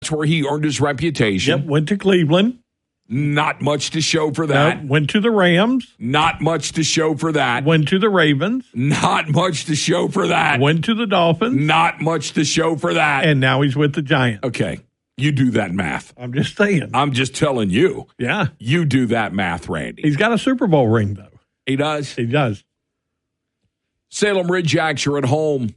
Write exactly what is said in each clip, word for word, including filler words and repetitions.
That's where he earned his reputation. Yep, went to Cleveland. Not much to show for that. Nope, went to the Rams. Not much to show for that. Went to the Ravens. Not much to show for that. Went to the Dolphins. Not much to show for that. And now he's with the Giants. Okay, you do that math. I'm just saying. I'm just telling you. Yeah. You do that math, Randy. He's got a Super Bowl ring, though. He does? He does. Salem Ridgejacks are at home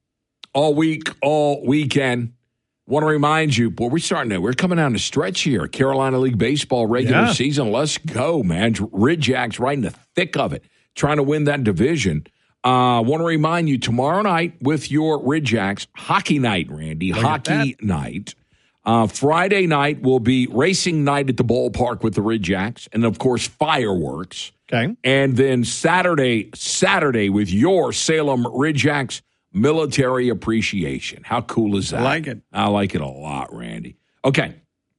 all week, all weekend. Want to remind you, boy, we're starting to, we're coming down the stretch here. Carolina League Baseball regular yeah. season. Let's go, man. Ridgejacks right in the thick of it, trying to win that division. I uh, want to remind you, tomorrow night with your Ridgejacks, hockey night, Randy, Look hockey night. Uh, Friday night will be racing night at the ballpark with the Ridgejacks, and, of course, fireworks. Okay. And then Saturday, Saturday with your Salem Ridgejacks, military appreciation. How cool is that? I like it. I like it a lot, Randy. Okay.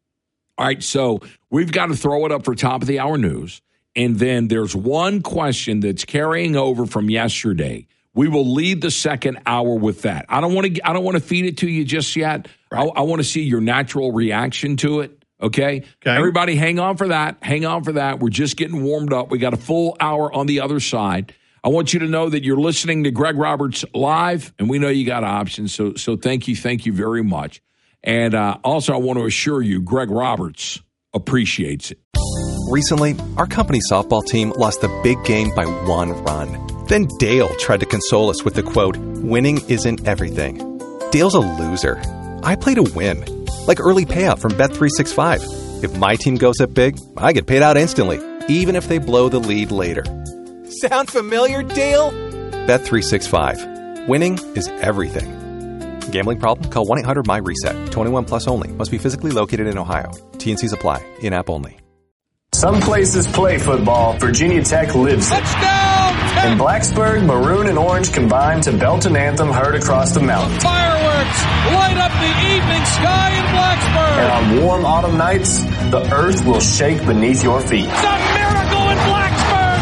All right, so we've got to throw it up for top of the hour news. And then there's one question that's carrying over from yesterday. We will lead the second hour with that. I don't want to I don't want to feed it to you just yet. Right. I, I want to see your natural reaction to it. Okay? okay? Everybody hang on for that. Hang on for that. We're just getting warmed up. We got a full hour on the other side. I want you to know that you're listening to Greg Roberts live, and we know you got options, so so thank you, thank you very much. And uh, also, I want to assure you, Greg Roberts appreciates it. Recently, our company softball team lost the big game by one run. Then Dale tried to console us with the quote, "Winning isn't everything." Dale's a loser. I play to win, like early payout from Bet three sixty-five. If my team goes up big, I get paid out instantly, even if they blow the lead later. Sound familiar, Dale? Bet three sixty-five. Winning is everything. Gambling problem? Call one eight hundred M Y reset. twenty-one plus only. Must be physically located in Ohio. T N Cs apply. In-app only. Some places play football. Virginia Tech lives it. Touchdown! In Blacksburg, maroon and orange combine to belt an anthem heard across the mountains. Fireworks light up the evening sky in Blacksburg. And on warm autumn nights, the earth will shake beneath your feet. It's a miracle in Blacksburg.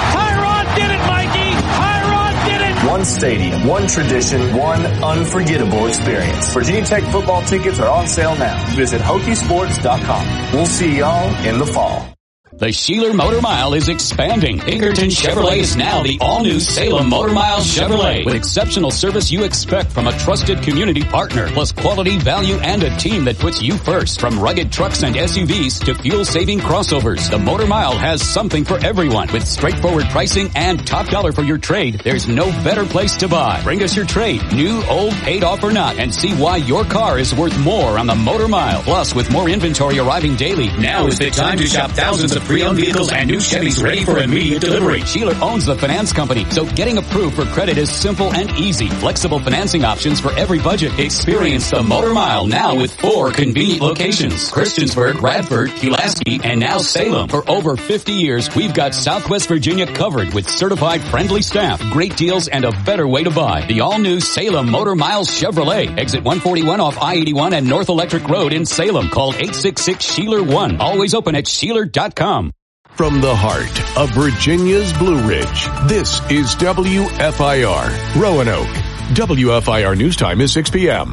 Tyrod did it, Mikey. Tyrod did it. One stadium, one tradition, one unforgettable experience. Virginia Tech football tickets are on sale now. Visit Hokie Sports dot com. We'll see y'all in the fall. The Sheeler Motor Mile is expanding. Pinkerton Chevrolet is now the all-new Salem Motor Mile Chevrolet. With exceptional service you expect from a trusted community partner, plus quality, value, and a team that puts you first. From rugged trucks and S U Vs to fuel-saving crossovers, the Motor Mile has something for everyone. With straightforward pricing and top dollar for your trade, there's no better place to buy. Bring us your trade, new, old, paid off or not, and see why your car is worth more on the Motor Mile. Plus, with more inventory arriving daily, now is the time to shop thousands of pre-owned vehicles and new Chevys ready for immediate delivery. Sheeler owns the finance company, so getting approved for credit is simple and easy. Flexible financing options for every budget. Experience the Motor Mile now with four convenient locations. Christiansburg, Radford, Pulaski, and now Salem. For over fifty years, we've got Southwest Virginia covered with certified friendly staff, great deals, and a better way to buy. The all-new Salem Motor Mile Chevrolet. Exit one forty-one off I eighty-one and North Electric Road in Salem. Call eight six six, Sheeler one. Always open at Sheeler dot com. From the heart of Virginia's Blue Ridge, this is W F I R, Roanoke. W F I R News Time is six p.m.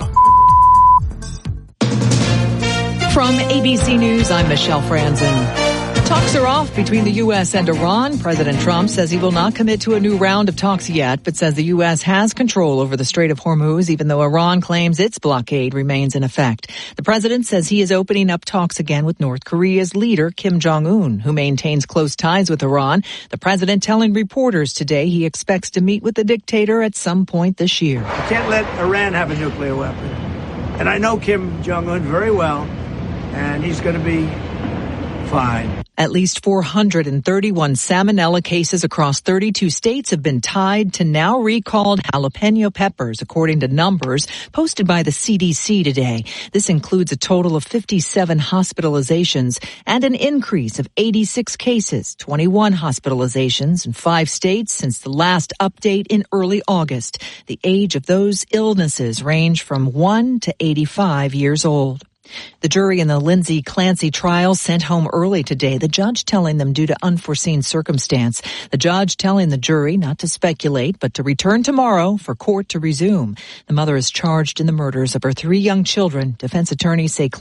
From A B C News, I'm Michelle Franzen. Talks are off between the U S and Iran. President Trump says he will not commit to a new round of talks yet, but says the U S has control over the Strait of Hormuz, even though Iran claims its blockade remains in effect. The president says he is opening up talks again with North Korea's leader, Kim Jong-un, who maintains close ties with Iran. The president telling reporters today he expects to meet with the dictator at some point this year. You can't let Iran have a nuclear weapon. And I know Kim Jong-un very well, and he's going to be fine. At least four hundred thirty-one salmonella cases across thirty-two states have been tied to now recalled jalapeno peppers, according to numbers posted by the C D C today. This includes a total of fifty-seven hospitalizations and an increase of eighty-six cases, twenty-one hospitalizations in five states since the last update in early August. The age of those illnesses range from one to eighty-five years old. The jury in the Lindsay Clancy trial sent home early today, the judge telling them due to unforeseen circumstance. The judge telling the jury not to speculate, but to return tomorrow for court to resume. The mother is charged in the murders of her three young children. Defense attorneys say